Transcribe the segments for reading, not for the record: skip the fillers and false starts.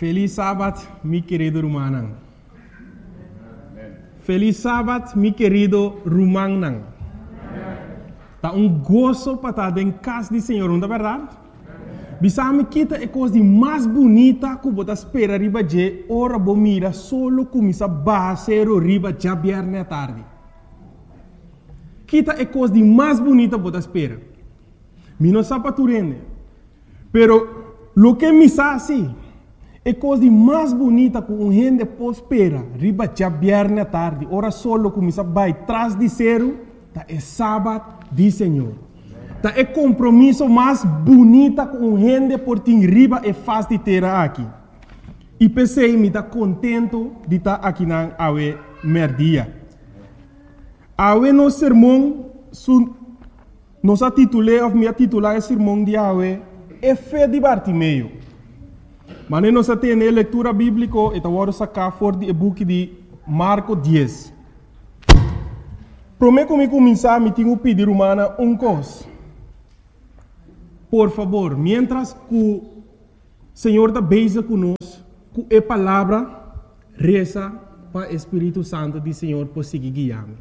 Feliz sábado, mi querido Rumanang. Feliz sábado, mi querido Rumanang. Tá gozo para estar em casa do Senhor, não é verdade? Bisame kita é coisa mais bonita que você espera riba de hora bo mira solo começa basero riba já viernes à tarde. Kita é coisa mais bonita que você espera. Mi não sabe tu rende. Pero lo que me sabe é coisa mais bonita que gente pode esperar riba já viernes à tarde. Hora solo começa vai trás de zero, tá é sábado do Senhor. Tá é compromisso mais bonita com gente por ti riba é fácil de ter aqui. E pensei me tá contento de estar aqui na awe merdia. Awe no sermão nos titulei ou me titular o sermão de awe é fé de Bartimeu. Mas nós temos leitura bíblica e agora sacar fora do book de Marcos 10. Prometo que começar me tenho pedir humana coisa. Por favor, mientras que o Senhor está beija conosco, com a palavra, reza para o Espírito Santo do Senhor por seguir guiando.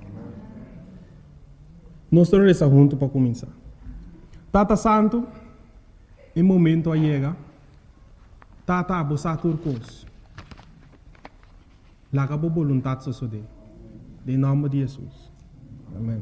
Nós estamos rezando juntos para começar. Tata Santo, em momento a chega, Tata abosa turcos. Laga a vontade sosode. Em nome de Jesus. Amém.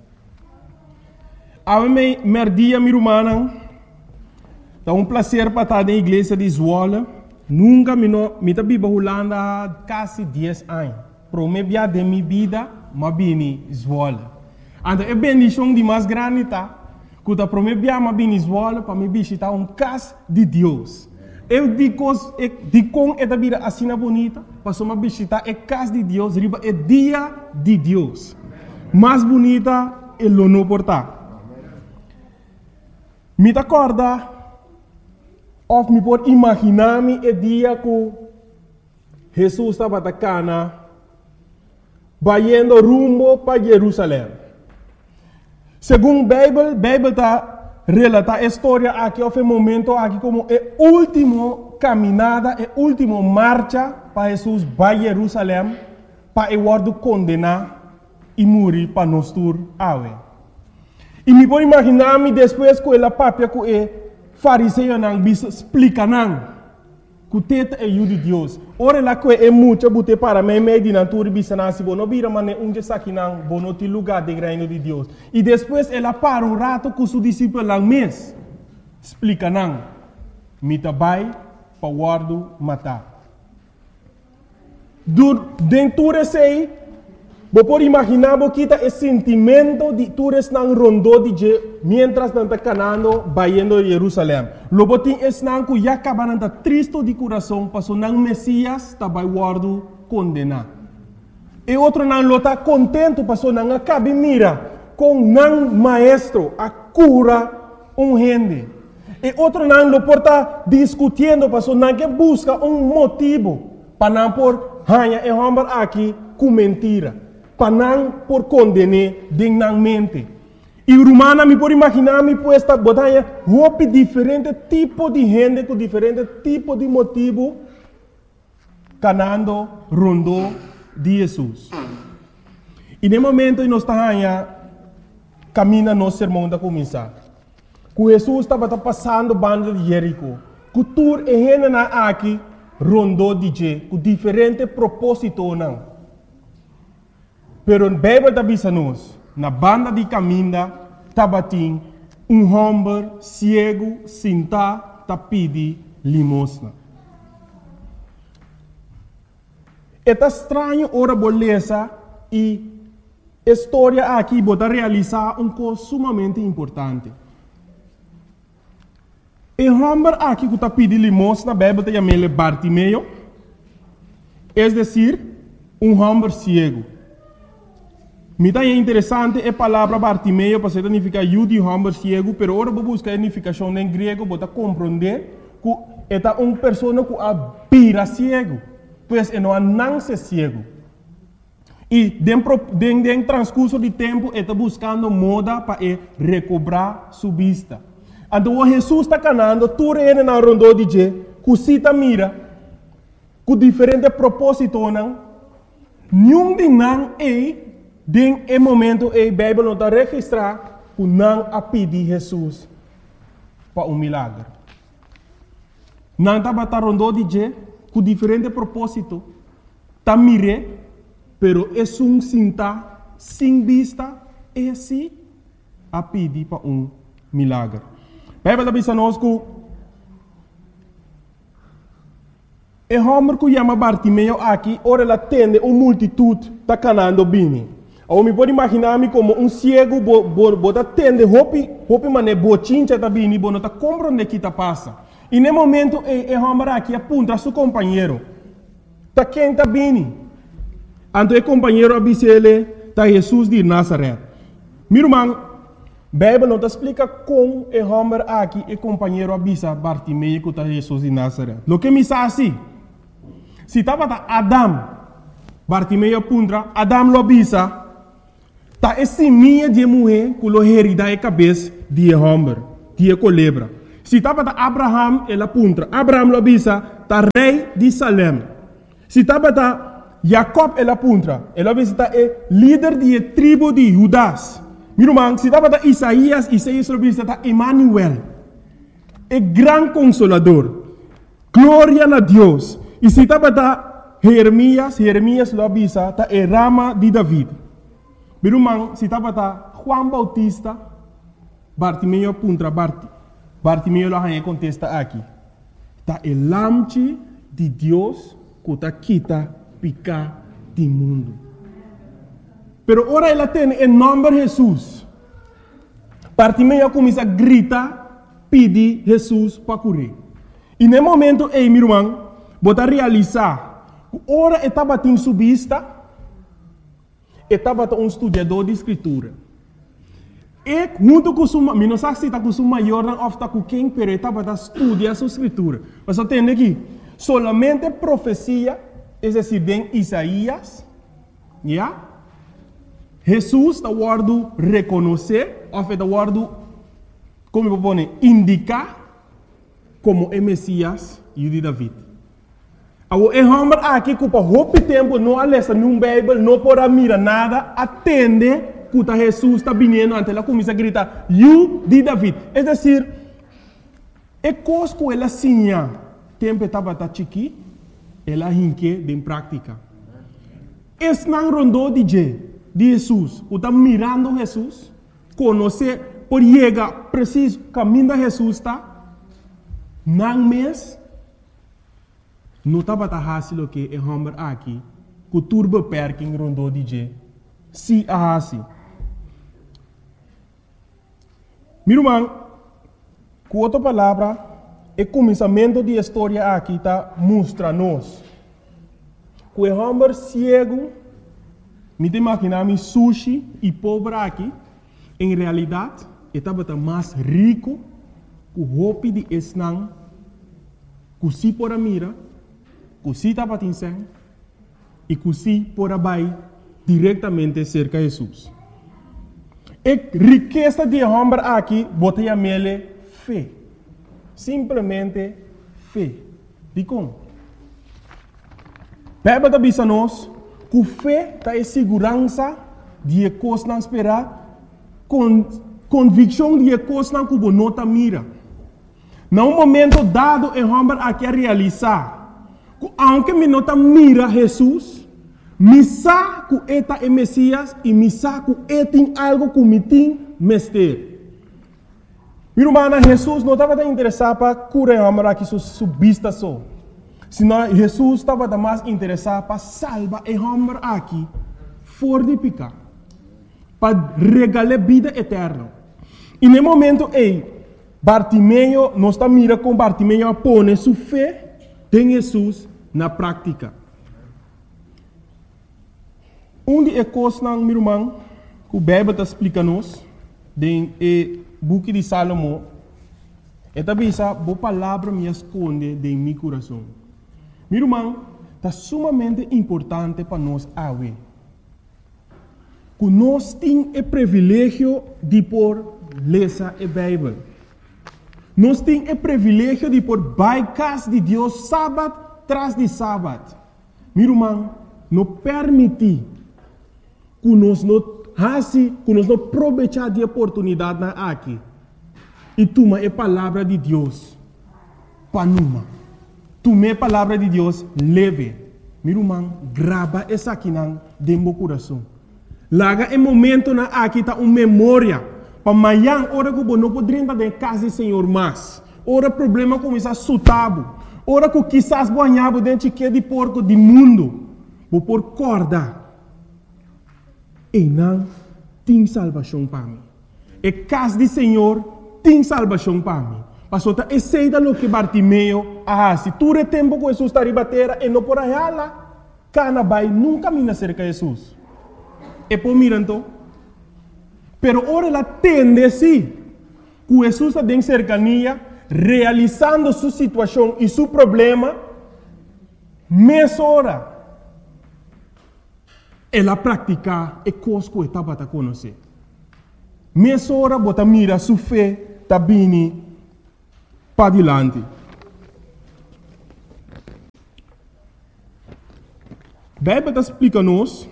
Ave merdia mi rumana, é prazer para estar na igreja de Zwolle. Nunca me tá biba Holanda quase 10 anos. Promebia de minha vida, mas bem Zwolle. Então é bendição de mais grande tá. Quando promebia mas bem Zwolle para me visitar casa de Deus. Eu digo com esta vida assim bonita, para me visitar a casa de Deus, riba é dia de Deus. Mais bonita é o não portar. Me acorda, ou me pode imaginar-me o dia que Jesus estava atacando, indo rumo para Jerusalém. Segundo a Bíblia está relata a história aqui, houve momento aqui como a última caminhada, a última marcha para Jesus para Jerusalém, para o word condenar e morrer para nós tur awe. E me pode imaginar-me depois que ela papia que o fariseu não bisa explica não que o teto é o de Deus. Ora lá que é muito bote para mim de natura bisa nasi bono bira mane unge saki não bono ti lugar de reino de Deus. E depois ela para rato com seu discípulo lá mês explica não me tabai para guardo matar. Dentro sei você pode imaginar que esse sentimento de todos não rondou de mientras não está canando indo a Jerusalém. Logo tem esse não que já acaba de triste de coração, passou não Messias está vai guardo condenar. E outro não está contente, passou não acaba mira com não maestro a cura gente. E outro não lo porta discutindo, passou não que busca motivo para não por hanha e hambar aqui com mentira. Para não por condenar dignamente. E Romana me pode imaginar me puesta botanha roupa diferente tipo de gente com diferente tipo de motivo canando rondou de Jesus. E no momento que nós estamos caminha nosso sermão da começar. Que Jesus estava passando banda de Jerico. Que tur e gente na aqui rondou de com diferente propósito não. Pero a Bíblia está dizendo na banda de caminho, tabatim, homem cego, sentado, tá pedi limosna. É estranho ora beleza e a história aqui pode realizar coisa sumamente importante. O homem aqui que tá pedi limosna, a Bíblia está chamando Bartimeu, é decir, homem cego. Me está interessante a palavra Bartimeu, para significar de homem cego, pero agora vou buscar a significação em grego, para compreender que é uma pessoa que vira cego, pois não nasce cego. E dentro do transcurso de tempo, está buscando moda para recobrar sua vista. Então, Jesus está canando, tudo ele na rondou de que cita mira, com diferente propósito, não? Nenhum de não é, den é momento, a Bíblia não está registrar, que não a pedir Jesus para milagre. Não está batendo de je, com diferente propósito, está mire, pero é sinta, sem vista, é assim, a pedir para milagre. A Bíblia está dizendo que o homem que chama Bartimeu aqui, ora ele atende uma multitude está canando bem. Eu me pode imaginar-me como cego, bota atende, hopi mané, bochincha está bem, não está compreendendo o que está passando. E no momento, o homem aqui aponta a seu companheiro. Está quem está bem. Então o companheiro avisa ele, está Jesus de Nazaré. Meu irmão, a Bíblia não explica como o homem aqui, o companheiro avisa Bartimeu que está Jesus de Nazaré. O que me diz assim? Se estava Adam, Bartimeu apunta, Adam lo avisa, está esse minha de mulher que lo herida a cabeça de homem, de culebra. Se estava Abraham, ele apunta, Abraham lo avisa, está rei de Salem. Se estava Jacob, ele apunta, ele avisa, está líder de tribo de Judas. Meu irmão, se estava Isaías lo avisa, está Emmanuel, é grande consolador. Glória a Deus. E se estava Jeremias lo avisa, está a rama de David. Meu irmão, se estava Juan Bautista, Bartimeu apunta, Bartimeu lo contesta aqui. Está o lamche de Deus que está quita picar do mundo. Pero ora ele tem em nome de Jesus. Bartimeu começa a gritar, pedir Jesus para curar. E no momento, meu irmão, bota realizar, ora estava em subista, estava um estudador de escritura. E junto com o não sei se está com o maior ou está com quem, mas estava estudando a sua escritura. Mas você tem aqui, solamente profecia, é decir, bem Isaías, yeah? Jesus está guardando reconhecer, ou está guardando, como eu vou indicar, como é Messias e de David. O homem aqui que por muito tempo não lê nenhum Bíblia, não pode mirar nada, atende que Jesus está vindo ante ela começa a gritar, "You de David". É decir, é coisa que ela sinha, tempo estava chiqui, ela hinque em prática. Esse não rondou de Jesus, que está mirando Jesus, conhecer, por chegar preciso caminho de Jesus está. Não mês, não estava fácil que o homem aqui, que o turbo perking rondou de se assim. Meu irmão, com outra palavra, o começamento da história aqui está mostra-nos que o homem cego, me imaginar sushi e pobre aqui, em realidade, estava mais rico que o hopi de esnang, que se por a mira, que se estava tinseng, e que se por a bai diretamente cerca de Jesus. A riqueza de homem aqui, botei a mele fé. Simplesmente fé. De como? Bíblia está dizendo que fé está em segurança de coisas não esperar, convicção de coisas não que não está mira. Num momento dado, o homem aqui a realizar, que aunque me não está mira Jesus, me sabe que ele é Messias e me sabe que ele tem algo que me tem mestre. Meu irmão, Jesus não estava interessado para curar o homem aqui sua vista só. Senão, Jesus estava mais interessado para salvar o homem aqui fora de pecado. Para regalar vida eterna. E no momento, Bartimeu, não está mirando com Bartimeu a pôr sua fé em Jesus na prática. De coisas, meu irmão, que o Bíblia está explicando-nos, no book de Salomão, é também essa boa palavra me esconde em meu coração. Meu irmão, está sumamente importante para nós agora. Que nós temos o privilégio de ler a Bíblia. Nós temos o privilégio de por bypass de Deus sábado tras de sábado. Meu irmão, não permite que nós não aproveitar de oportunidade aqui. E toma a palavra de Deus para numa. Toma a palavra de Deus leve. Meu irmão, grava essa aqui dentro do coração. Laga em momento na aqui tá uma memória. Para amanhã, hora que você não pode entrar em casa do Senhor mais. Ora problema começa a sutabo. Ora que quizás banhava dentro de porco do mundo. Vou por corda. E não tem salvação para mim. E casa do Senhor tem salvação para mim. Pastor, tá aceita lo que Bartimeu se tu é tempo que Jesus está em batera e não por aí lá, cana vai nunca mina cerca de Jesus. E por mirando, pero ora ela tende sim, que Jesus está em cercania, realizando sua situação e seu problema, meia hora. Ela pratica e coisa que estava a conhecer. Meia hora, bota mira sua fé, está bem para adiante. A Bíblia explica-nos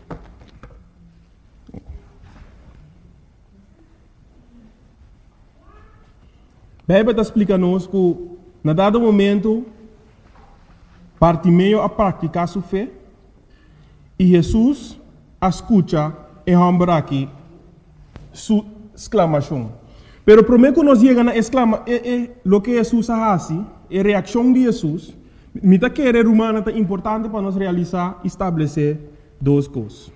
que, na dado momento, Bartimeu a praticar sua fé e Jesus escuta e rambra aqui sua exclamação. Pero primeiro que nós chegamos a exclamar, o que Jesus faz, a reação de Jesus, me está querer humana é importante para nós realizar e estabelecer duas coisas.